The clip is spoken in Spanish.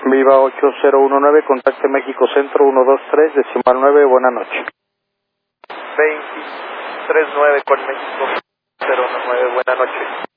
Viva 8019, contacte México Centro 123, decimal 9, buena noche. 239 con México 019, buena noche.